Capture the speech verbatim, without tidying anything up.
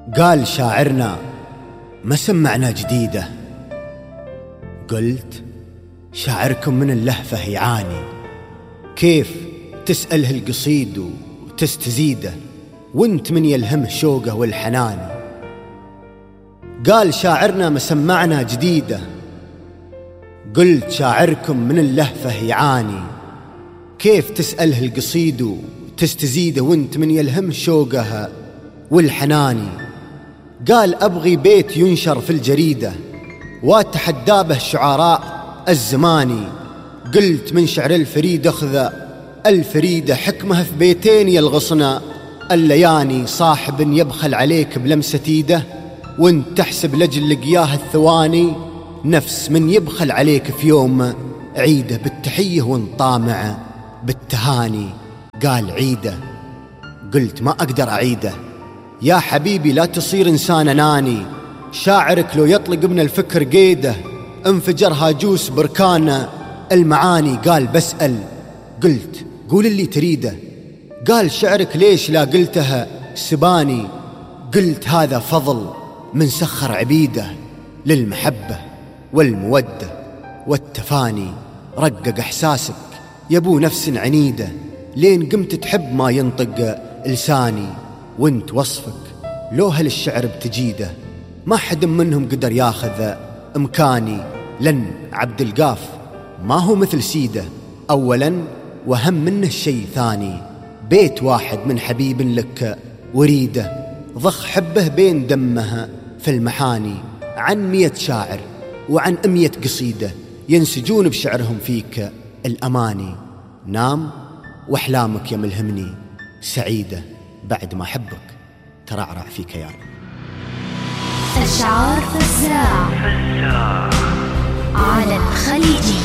قال شاعرنا ما سمعنا جديدة. قلت شاعركم من اللهفة يعاني، كيف تسأله القصيد وتستزيده وانت من يلهمه شوقه والحنان. قال شاعرنا ما سمعنا جديدة. قلت شاعركم من اللهفة يعاني، كيف تسأله القصيد وتستزيده وانت من يلهمه شوقه والحناني. قال أبغي بيت ينشر في الجريدة واتحدى به الشعراء الزماني. قلت من شعر الفريد أخذ الفريدة، حكمه في بيتين يلغصنا اللياني. صاحب يبخل عليك بلمسة ايده وانت تحسب لجل لقياه الثواني، نفس من يبخل عليك في يوم عيده بالتحية وانت طامع بالتهاني. قال عيده. قلت ما أقدر أعيده يا حبيبي، لا تصير إنسان أناني. شاعرك لو يطلق من الفكر قيده انفجر هاجوس بركان المعاني. قال بسأل. قلت قول اللي تريده. قال شعرك ليش لا قلتها سباني. قلت هذا فضل من سخر عبيده للمحبة والمودة والتفاني. رقق إحساسك يبو نفس عنيدة، لين قمت تحب ما ينطق لساني. وانت وصفك لو هل الشعر بتجيده ما حد منهم قدر ياخذ امكاني. لن عبد القاف ما هو مثل سيده، اولا وهم منه شيء ثاني. بيت واحد من حبيب لك وريده، ضخ حبه بين دمها في المحاني. عن مية شاعر وعن أمية قصيدة ينسجون بشعرهم فيك الأماني. نام وأحلامك يا ملهمني سعيدة، بعد ما أحبك ترعرع في كياني. أشعار فزاع على الخليجي.